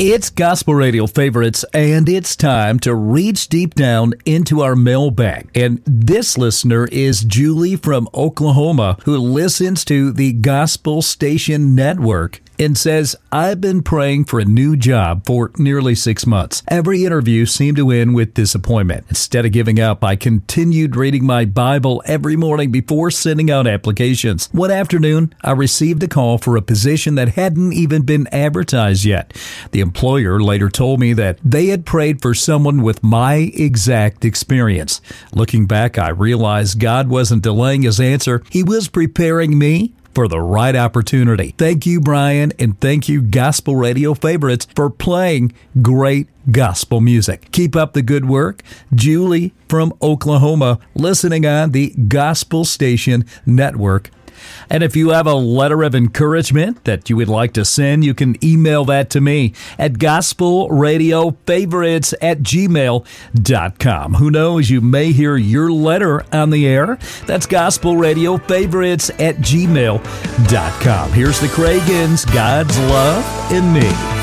It's Gospel Radio Favorites, and it's time to reach deep down into our mailbag. And this listener is Julie from Oklahoma, who listens to the Gospel Station Network and says, I've been praying for a new job for nearly 6 months. Every interview seemed to end with disappointment. Instead of giving up, I continued reading my Bible every morning before sending out applications. One afternoon, I received a call for a position that hadn't even been advertised yet. The employer later told me that they had prayed for someone with my exact experience. Looking back, I realized God wasn't delaying his answer. He was preparing me for the right opportunity. Thank you, Brian, and thank you, Gospel Radio Favorites, for playing great gospel music. Keep up the good work. Julie from Oklahoma, listening on the Gospel Station Network. And if you have a letter of encouragement that you would like to send, you can email that to me at gospelradiofavorites@gmail.com. Who knows, you may hear your letter on the air. That's gospelradiofavorites@gmail.com. Here's the Cragans, God's Love in Me.